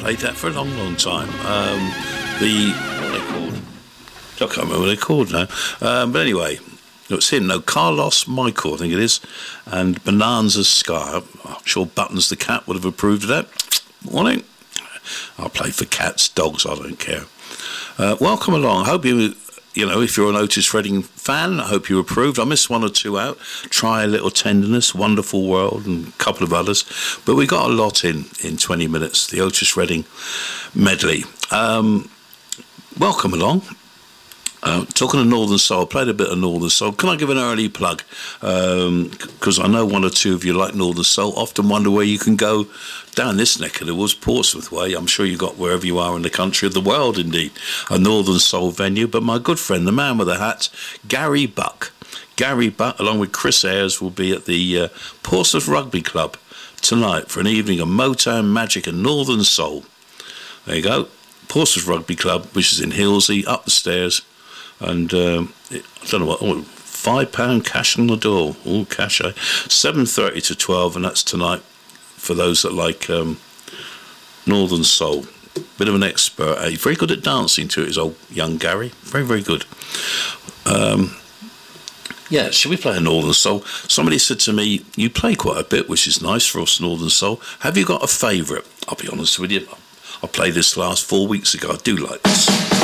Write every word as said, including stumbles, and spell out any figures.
played that for a long, long time. Um, the, what are they called? I can't remember what they're called now. Um, but anyway, it's him, no, Carlos Michael, I think it is, and Bonanza Sky. I'm sure Buttons the cat would have approved of that. Morning. I play for cats, dogs, I don't care. Uh, welcome along. I hope you... You know, if you're an Otis Redding fan, I hope you approved. I missed one or two out. Try a Little Tenderness, Wonderful World, and a couple of others. But we got a lot in in twenty minutes, the Otis Redding medley. Um, welcome along. Uh, talking of Northern Soul, played a bit of Northern Soul. Can I give an early plug? Because um, I know one or two of you like Northern Soul. Often wonder where you can go down this neck of the woods, Portsmouth way. I'm sure you got wherever you are in the country, of the world indeed, a Northern Soul venue. But my good friend, the man with the hat, Gary Buck. Gary Buck, along with Chris Ayres, will be at the uh, Portsmouth Rugby Club tonight for an evening of Motown, Magic and Northern Soul. There you go. Portsmouth Rugby Club, which is in Hilsey, up the stairs. And um, it, I don't know what, oh, five pound cash on the door. Oh, cash, eh? seven thirty to twelve, and that's tonight for those that like um, Northern Soul. Bit of an expert, eh? Very good at dancing to it, is old young Gary. Very, very good. Um, yeah, should we play a Northern Soul? Somebody said to me, you play quite a bit, which is nice for us, Northern Soul. Have you got a favourite? I'll be honest with you. I played this last four weeks ago. I do like this.